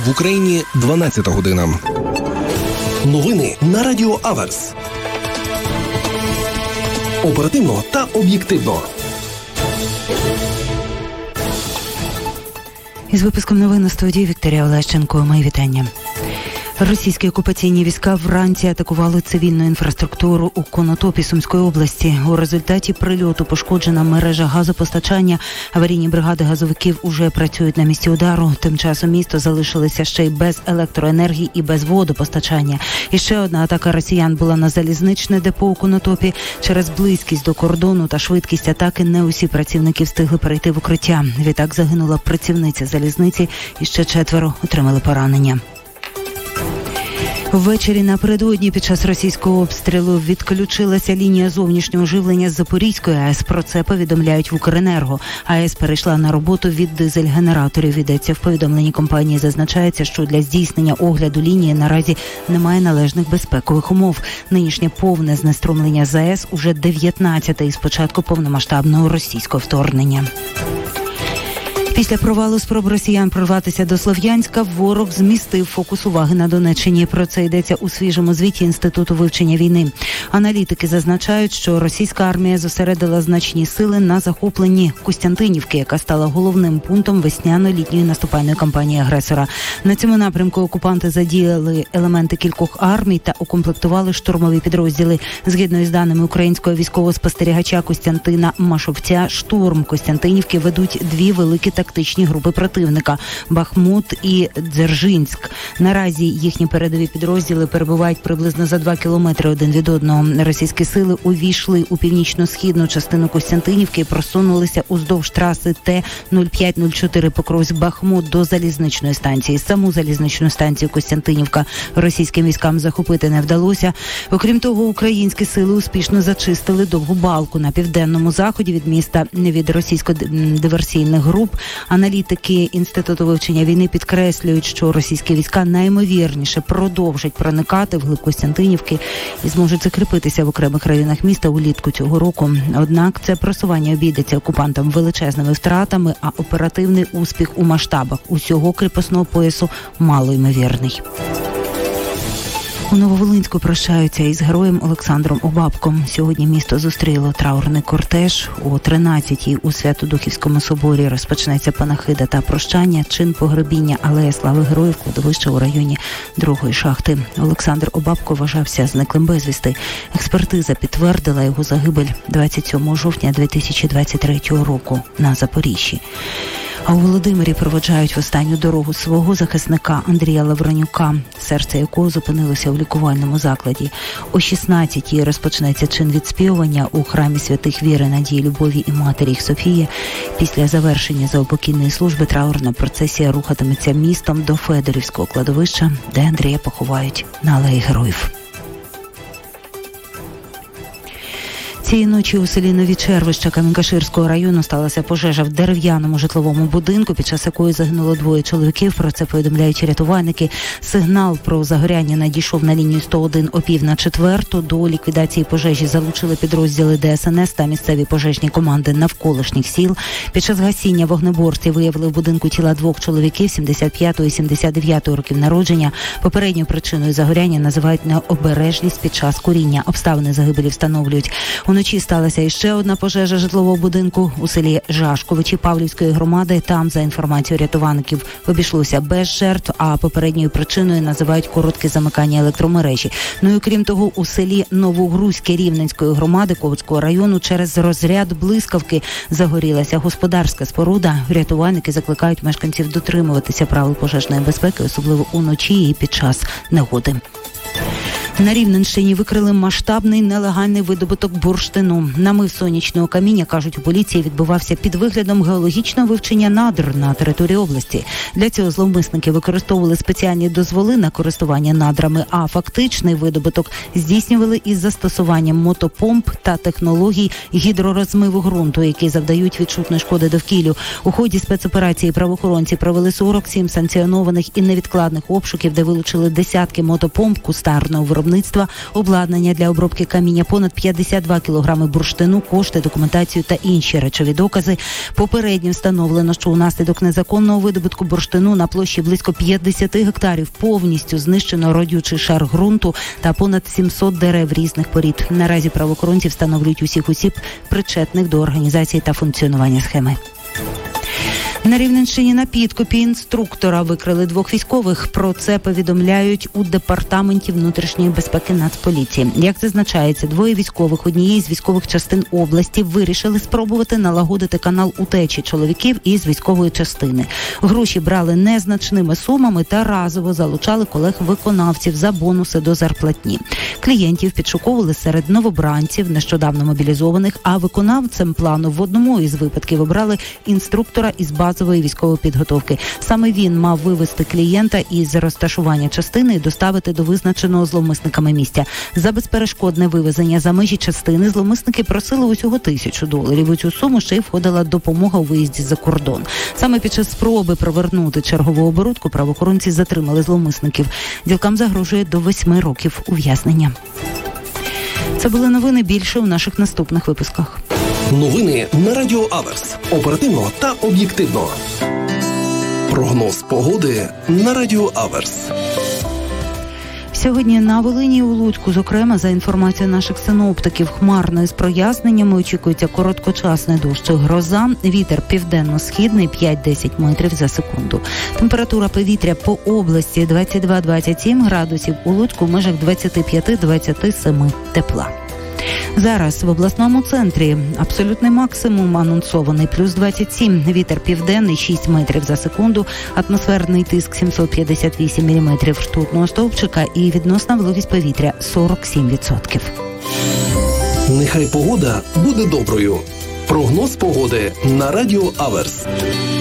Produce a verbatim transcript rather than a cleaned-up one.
В Україні дванадцята година. Новини на Радіо Аверс. Оперативно та об'єктивно. Із випуском новин на студії Вікторія Олещенко. Мої вітання. Російські окупаційні війська вранці атакували цивільну інфраструктуру у Конотопі Сумської області. У результаті прильоту пошкоджена мережа газопостачання. Аварійні бригади газовиків уже працюють на місці удару. Тим часом місто залишилося ще й без електроенергії і без водопостачання. І ще одна атака росіян була на залізничне депо у Конотопі. Через близькість до кордону та швидкість атаки не усі працівники встигли перейти в укриття. Відтак загинула працівниця залізниці і ще четверо отримали поранення. Ввечері напередодні під час російського обстрілу відключилася лінія зовнішнього живлення з Запорізької АЕС. Про це повідомляють в Укренерго. АЕС перейшла на роботу від дизель-генераторів. Йдеться в повідомленні компанії. Зазначається, що для здійснення огляду лінії наразі немає належних безпекових умов. Нинішнє повне знеструмлення з АЕС уже дев'ятнадцяте із початку повномасштабного російського вторгнення. Після провалу спроб росіян прорватися до Слов'янська, ворог змістив фокус уваги на Донеччині. Про це йдеться у свіжому звіті Інституту вивчення війни. Аналітики зазначають, що російська армія зосередила значні сили на захопленні Костянтинівки, яка стала головним пунктом весняно-літньої наступальної кампанії агресора. На цьому напрямку окупанти задіяли елементи кількох армій та укомплектували штурмові підрозділи. Згідно із даними українського військового спостерігача Костянтина Машовця, штурм Костянтинівки ведуть дві великі тактичні групи противника – Бахмут і Дзержинськ. Наразі їхні передові підрозділи перебувають приблизно за два кілометри один від одного. Російські сили увійшли у північно-східну частину Костянтинівки і просунулися уздовж траси Т нуль п'ять нуль чотири Покровськ-Бахмут до залізничної станції. Саму залізничну станцію Костянтинівка російським військам захопити не вдалося. Окрім того, українські сили успішно зачистили довгу балку на південному заході від міста від російсько-диверсійних груп. Аналітики Інституту вивчення війни підкреслюють, що російські війська найімовірніше продовжать проникати вглиб Костянтинівки і зможуть закріпитися в окремих районах міста улітку цього року. Однак це просування обійдеться окупантам величезними втратами, а оперативний успіх у масштабах усього кріпосного поясу малоймовірний. У Нововолинську прощаються із героєм Олександром Обабком. Сьогодні місто зустріло траурний кортеж. О тринадцятій у Свято-Духівському соборі розпочнеться панахида та прощання. Чин погребіння алея слави героїв, кладовища у районі другої шахти. Олександр Обабко вважався зниклим безвісти. Експертиза підтвердила його загибель двадцять сьомого жовтня дві тисячі двадцять третього року на Запоріжжі. А у Володимирі проводжають в останню дорогу свого захисника Андрія Лавронюка, серце якого зупинилося у лікувальному закладі. О шістнадцятій розпочнеться чин відспівування у храмі святих Віри, Надії, Любові і Матері їх Софії. Після завершення заупокійної служби траурна процесія рухатиметься містом до Федорівського кладовища, де Андрія поховають на алеї героїв. Цієї ночі у селі Нові Червища Камінь-Каширського району сталася пожежа в дерев'яному житловому будинку, під час якої загинуло двоє чоловіків. Про це повідомляють рятувальники. Сигнал про загоряння надійшов на лінію сто один о пів на четверту. До ліквідації пожежі залучили підрозділи Де Ес Ен Ес та місцеві пожежні команди навколишніх сіл. Під час гасіння вогнеборці виявили в будинку тіла двох чоловіків сімдесят п'ятого і сімдесят дев'ятого років народження. Попередньою причиною загоряння називають необережність під час куріння. Обставини загибелі встановлюють. Уночі сталася іще одна пожежа житлового будинку у селі Жашковичі Павлівської громади. Там, за інформацією рятувальників, обійшлося без жертв, а попередньою причиною називають коротке замикання електромережі. Ну і крім того, у селі Новогрузьке Рівненської громади Ковицького району через розряд блискавки загорілася господарська споруда. Рятувальники закликають мешканців дотримуватися правил пожежної безпеки, особливо уночі і під час негоди. На Рівненщині викрили масштабний нелегальний видобуток бурштину. Намив сонячного каміння, кажуть у поліції, відбувався під виглядом геологічного вивчення надр на території області. Для цього зловмисники використовували спеціальні дозволи на користування надрами, а фактичний видобуток здійснювали із застосуванням мотопомп та технологій гідророзмиву ґрунту, які завдають відчутної шкоди довкіллю. У ході спецоперації правоохоронці провели сорок сім санкціонованих і невідкладних обшуків, де вилучили десятки мотопомп кустарного виробництва виробництва, обладнання для обробки каміння, понад п'ятдесят два кілограми бурштину, кошти, документацію та інші речові докази. Попередньо встановлено, що унаслідок незаконного видобутку бурштину на площі близько п'ятдесят гектарів повністю знищено родючий шар ґрунту та понад сімсот дерев різних порід. Наразі правоохоронці встановлюють усіх осіб, причетних до організації та функціонування схеми. На Рівненщині на підкупі інструктора викрили двох військових. Про це повідомляють у Департаменті внутрішньої безпеки Нацполіції. Як зазначається, двоє військових однієї з військових частин області вирішили спробувати налагодити канал утечі чоловіків із військової частини. Гроші брали незначними сумами та разово залучали колег-виконавців за бонуси до зарплатні. Клієнтів підшуковували серед новобранців, нещодавно мобілізованих, а виконавцем плану в одному із випадків обрали інструктора із бази військової підготовки. Саме він мав вивести клієнта із розташування частини і доставити до визначеного зловмисниками місця. За безперешкодне вивезення за межі частини зловмисники просили усього тисячу доларів. У цю суму ще й входила допомога у виїзді за кордон. Саме під час спроби провернути чергову оборудку правоохоронці затримали зловмисників. Ділкам загрожує до восьми років ув'язнення. Це були новини, більше у наших наступних випусках. Новини на Радіо Аверс. Оперативно та об'єктивно. Прогноз погоди на Радіо Аверс. Сьогодні на Волині і у Луцьку, зокрема, за інформацією наших синоптиків, хмарно із проясненнями, очікується короткочасний дощ і гроза, вітер південно-східний п'ять-десять метрів за секунду. Температура повітря по області двадцять два - двадцять сім градусів, у Луцьку в межах двадцять п'ять - двадцять сім тепла. Зараз в обласному центрі абсолютний максимум анонсований плюс двадцять сім, вітер південний шість метрів за секунду, атмосферний тиск сімсот п'ятдесят вісім міліметрів ртутного стовпчика і відносна вологість повітря сорок сім відсотків. Нехай погода буде доброю. Прогноз погоди на Радіо Аверс.